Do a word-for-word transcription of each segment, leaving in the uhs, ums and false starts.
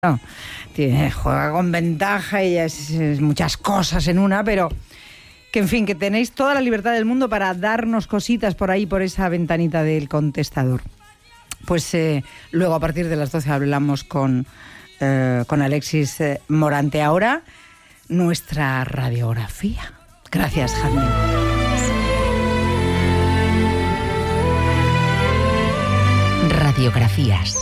No, tiene, juega con ventaja y es, es muchas cosas en una, pero que en fin, que tenéis toda la libertad del mundo para darnos cositas por ahí, por esa ventanita del contestador. Pues eh, luego a partir de las doce hablamos con, eh, con Alexis eh, Morante. Ahora, nuestra radiografía. Gracias, Jaime. Radiografías.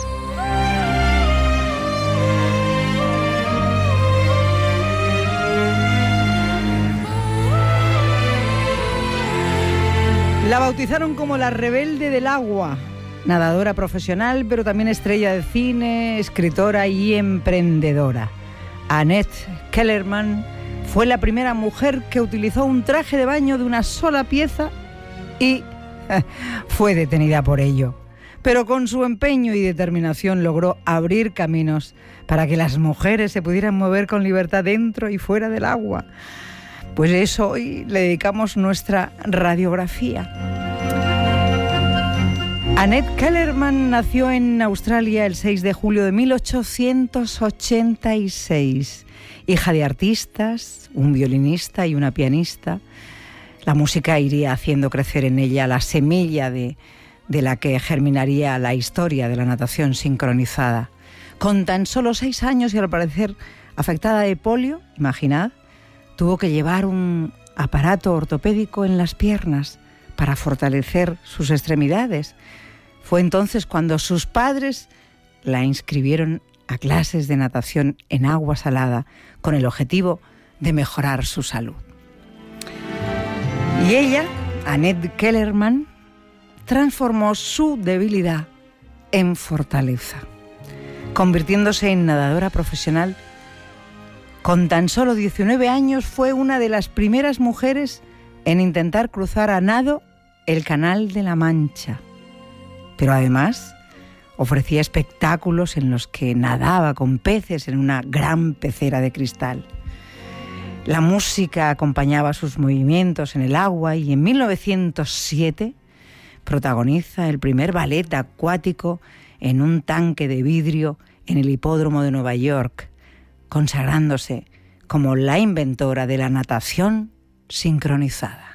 La bautizaron como la rebelde del agua, nadadora profesional, pero también estrella de cine, escritora y emprendedora. Annette Kellerman fue la primera mujer que utilizó un traje de baño de una sola pieza y fue detenida por ello. Pero con su empeño y determinación logró abrir caminos para que las mujeres se pudieran mover con libertad dentro y fuera del agua. Pues eso hoy le dedicamos nuestra radiografía. Annette Kellerman nació en Australia el seis de julio de mil ochocientos ochenta y seis. Hija de artistas, un violinista y una pianista. La música iría haciendo crecer en ella la semilla de, de la que germinaría la historia de la natación sincronizada. Con tan solo seis años y al parecer afectada de polio, imaginad, tuvo que llevar un aparato ortopédico en las piernas para fortalecer sus extremidades. Fue entonces cuando sus padres la inscribieron a clases de natación en agua salada con el objetivo de mejorar su salud. Y ella, Annette Kellerman, transformó su debilidad en fortaleza, convirtiéndose en nadadora profesional. Con tan solo diecinueve años fue una de las primeras mujeres en intentar cruzar a nado el Canal de la Mancha. Pero además ofrecía espectáculos en los que nadaba con peces en una gran pecera de cristal. La música acompañaba sus movimientos en el agua y en mil novecientos siete protagoniza el primer ballet acuático en un tanque de vidrio en el hipódromo de Nueva York, consagrándose como la inventora de la natación sincronizada.